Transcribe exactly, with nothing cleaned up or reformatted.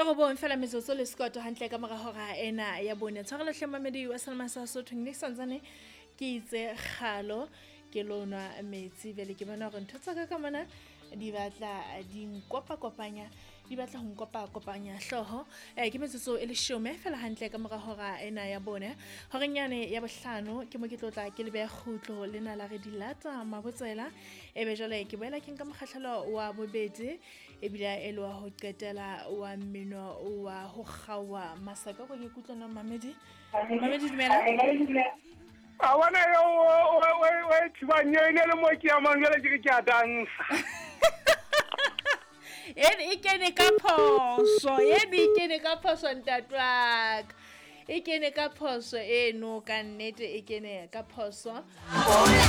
go bon fela metsotso le sekoto hantle ka mora hora ena ya bone tshwarelo hlemmamedi wa Salma sa Sothong ne santsane ke itse khalo ke lona metsi bele ke bona gore ntho tsa ka ka mona di batla di nkopa kopanya di batla ho nkopa kopanya hloho eh ke metsotso e le shome fela hantle ka mora hora ena ya bone hore nyane ya bohlano ke mo ke tlotla ke le be khutlo lena la re dilata mabotsela e be jole ke boela ke nka mokgahlelo wa bobedi e bila e le wa ho qetela wa mmino wa ho kgawa masaka go ke kutlwana mamedi mamedi dumela awana yo we we tshibanye le mo ke ya mangela ke ke adansa e ikene ka phoso e ikene ka phoso ntatwaka ikene ka phoso eno ka nnete ikene ka phoso